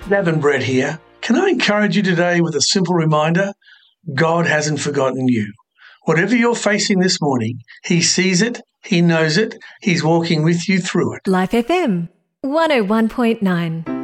Gavin Brett here. Can I encourage you today with a simple reminder? God hasn't forgotten you. Whatever you're facing this morning, He sees it, He knows it, He's walking with you through it. Life FM 101.9